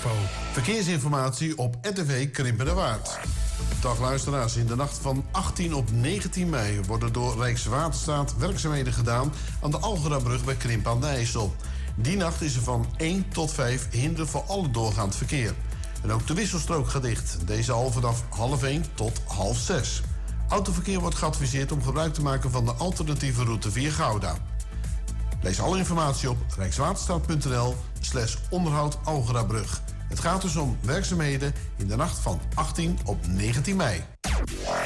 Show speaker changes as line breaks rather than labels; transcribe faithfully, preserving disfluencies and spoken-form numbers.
info.
Verkeersinformatie op R T V Krimpenerwaard. Dag luisteraars, in de nacht van achttien op negentien mei worden door Rijkswaterstaat werkzaamheden gedaan aan de Algerabrug bij Krimpen aan de IJssel. Die nacht is er van één tot vijf hinder voor alle doorgaand verkeer. En ook de wisselstrook gaat dicht. Deze al vanaf half één tot half zes. Autoverkeer wordt geadviseerd om gebruik te maken van de alternatieve route via Gouda. Lees alle informatie op rijkswaterstaat.nl slash onderhoud Algerabrug. Het gaat dus om werkzaamheden in de nacht van achttien op negentien mei.